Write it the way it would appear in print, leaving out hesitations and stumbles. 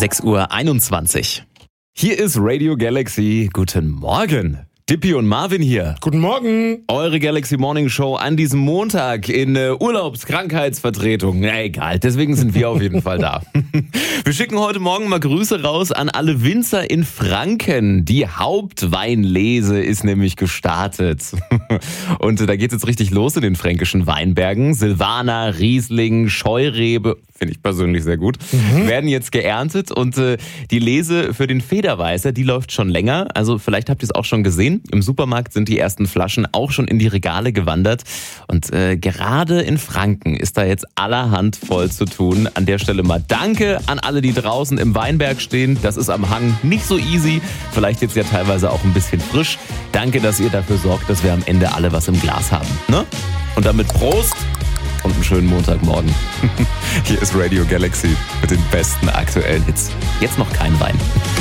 6:21 Uhr. Hier ist Radio Galaxy. Guten Morgen. Dippy und Marvin hier. Guten Morgen. Eure Galaxy Morning Show an diesem Montag in Urlaubskrankheitsvertretung. Na egal, deswegen sind wir auf jeden Fall da. Wir schicken heute Morgen mal Grüße raus an alle Winzer in Franken. Die Hauptweinlese ist nämlich gestartet. Und da geht's jetzt richtig los in den fränkischen Weinbergen. Silvaner, Riesling, Scheurebe, finde ich persönlich sehr gut, werden jetzt geerntet. Und die Lese für den Federweißer, die läuft schon länger. Also vielleicht habt ihr es auch schon gesehen. Im Supermarkt sind die ersten Flaschen auch schon in die Regale gewandert. Und gerade in Franken ist da jetzt allerhand voll zu tun. An der Stelle mal Danke an alle, die draußen im Weinberg stehen. Das ist am Hang nicht so easy. Vielleicht jetzt ja teilweise auch ein bisschen frisch. Danke, dass ihr dafür sorgt, dass wir am Ende alle was im Glas haben. Ne? Und damit Prost und einen schönen Montagmorgen. Hier ist Radio Galaxy mit den besten aktuellen Hits. Jetzt noch kein Wein.